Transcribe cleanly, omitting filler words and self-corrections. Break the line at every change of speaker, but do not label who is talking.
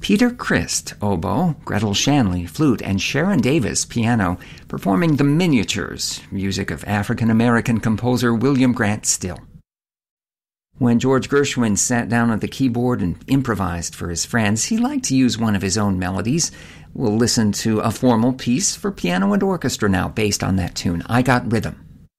Peter Christ, oboe, Gretel Shanley, flute, and Sharon Davis, piano, performing The Miniatures, music of African-American composer William Grant Still. When George Gershwin sat down at the keyboard and improvised for his friends, he liked to use one of his own melodies. We'll listen to a formal piece for piano and orchestra now based on that tune, I Got Rhythm.